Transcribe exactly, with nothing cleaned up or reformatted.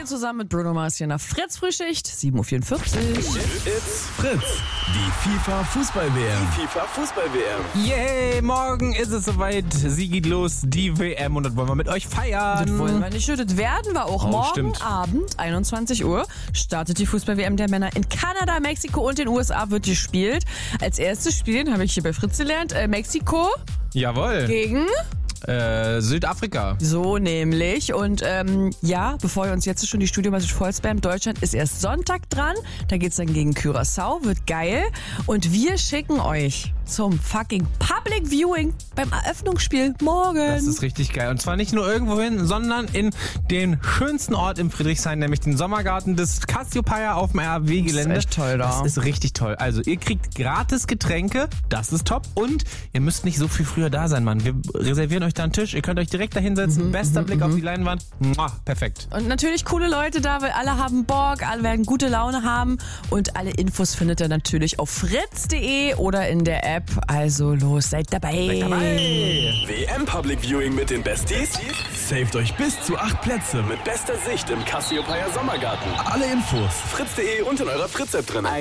Kanye zusammen mit Bruno Mars hier nach Fritz Frühschicht, sieben Uhr vierundvierzig. It's Fritz, die FIFA-Fußball-W M. Die FIFA-Fußball-W M. Yay, morgen ist es soweit. Sie geht los, die W M, und das wollen wir mit euch feiern. Das wollen wir nicht, das werden wir auch. Oh, Morgen stimmt. Abend, einundzwanzig Uhr, startet die Fußball-W M der Männer in Kanada, Mexiko und den U S A wird gespielt. Als erstes Spielen, habe ich hier bei Fritz gelernt, äh, Mexiko Jawohl. gegen... Äh, Südafrika. So nämlich. Und ähm, ja, bevor ihr uns jetzt schon die Studio-Message vollspammt, Deutschland ist erst Sonntag dran. Da geht's dann gegen Curaçao, wird geil. Und wir schicken euch zum fucking Public Viewing beim Eröffnungsspiel morgen. Das ist richtig geil. Und zwar nicht nur irgendwo hin, sondern in den schönsten Ort in Friedrichshain, nämlich den Sommergarten des Cassiopeia auf dem R A W-Gelände. Das ist echt toll da. Das ist richtig toll. Also ihr kriegt gratis Getränke, das ist top. Und ihr müsst nicht so viel früher da sein, Mann. Wir reservieren euch da einen Tisch, ihr könnt euch direkt da hinsetzen. Mhm, Bester mhm, Blick mhm. auf die Leinwand. Mua, perfekt. Und natürlich coole Leute da, weil alle haben Bock, alle werden gute Laune haben. Und alle Infos findet ihr natürlich auf fritz punkt de oder in der App. Also los, seid dabei. Seid dabei. W M Public Viewing mit den Besties. Saved euch bis zu acht Plätze mit bester Sicht im Cassiopeia Sommergarten. Alle Infos fritz punkt de und in eurer Fritz-App drin.